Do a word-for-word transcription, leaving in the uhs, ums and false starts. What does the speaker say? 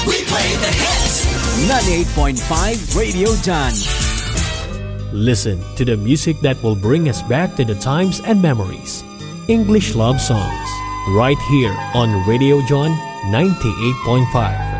We play the hits. ninety-eight point five Radio John. Listen to the music that will bring us back to the times and memories. English love songs, right here on Radio John ninety-eight point five.